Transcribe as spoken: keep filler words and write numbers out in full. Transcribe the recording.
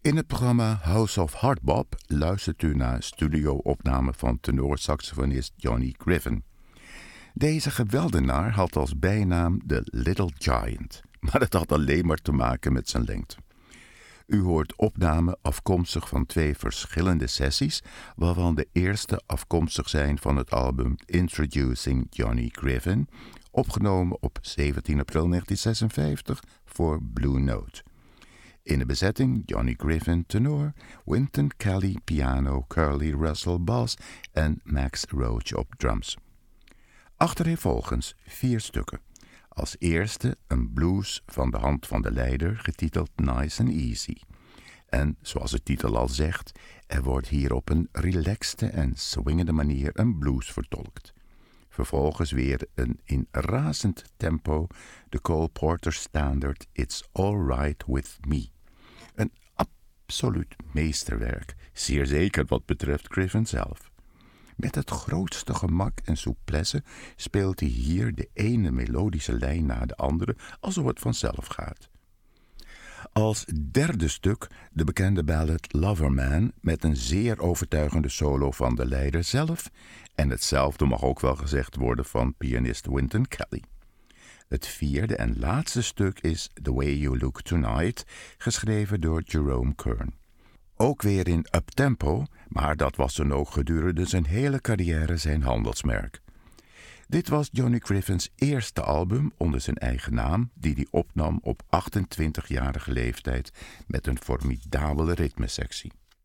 In het programma House of Hardbop luistert u naar studio-opname van tenorsaxofonist Johnny Griffin. Deze geweldenaar had als bijnaam de Little Giant, maar dat had alleen maar te maken met zijn lengte. U hoort opnamen afkomstig van twee verschillende sessies, waarvan de eerste afkomstig zijn van het album Introducing Johnny Griffin, opgenomen op zeventien april negentien zesenvijftig voor Blue Note. In de bezetting Johnny Griffin tenor, Wynton Kelly piano, Curly Russell bass en Max Roach op drums. Achtereenvolgens vier stukken. Als eerste een blues van de hand van de leider getiteld Nice and Easy. En zoals de titel al zegt, er wordt hier op een relaxte en swingende manier een blues vertolkt. Vervolgens weer een in razend tempo de Cole Porter standaard It's Alright With Me. Een absoluut meesterwerk, zeer zeker wat betreft Griffin zelf. Met het grootste gemak en souplesse speelt hij hier de ene melodische lijn na de andere alsof het vanzelf gaat. Als derde stuk de bekende ballad Loverman met een zeer overtuigende solo van de leider zelf en hetzelfde mag ook wel gezegd worden van pianist Wynton Kelly. Het vierde en laatste stuk is The Way You Look Tonight, geschreven door Jerome Kern. Ook weer in uptempo, maar dat was dan ook gedurende zijn hele carrière zijn handelsmerk. Dit was Johnny Griffin's eerste album onder zijn eigen naam, die hij opnam op achtentwintigjarige leeftijd met een formidabele ritmesectie.